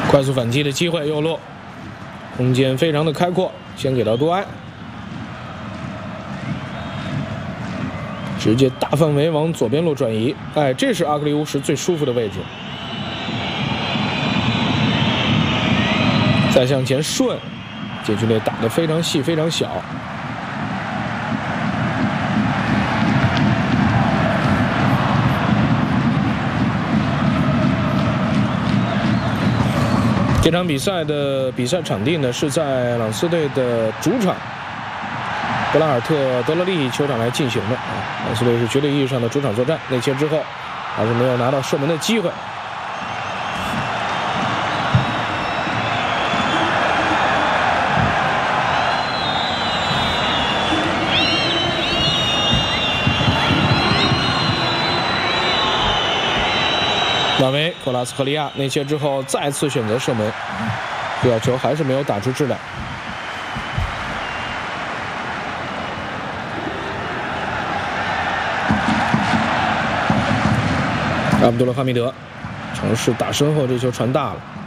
快速反击的机会，右路空间非常的开阔，先给到多埃，直接大范围往左边路转移。哎，这是阿格里乌什最舒服的位置。再向前顺，禁区内打得非常细，非常小。这场比赛的比赛场地呢是在朗斯队的主场格拉尔特德勒利球场来进行的啊。朗斯队是绝对意义上的主场作战，内切之后还是没有拿到射门的机会。纳维·克拉斯克利亚内切之后再次选择射门，这脚球还是没有打出质量。阿卜杜勒哈密德尝试打身后，这球传大了。